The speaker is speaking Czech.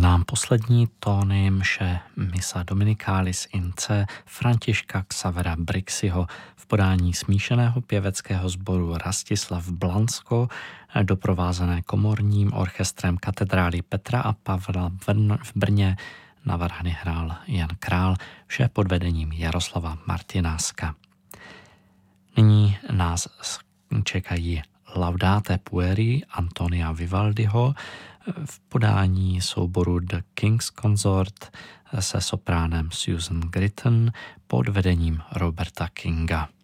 nám poslední tóny mše Missa Dominicalis in C Františka Xavera Brixiho v podání smíšeného pěveckého sboru Rastislav Blansko, doprovázené komorním orchestrem katedrály Petra a Pavla v Brně. Na varhany hrál Jan Král, vše pod vedením Jaroslava Martináska. Nyní nás čekají Laudate Pueri Antonia Vivaldiho v podání souboru The King's Consort se sopránem Susan Gritton pod vedením Roberta Kinga.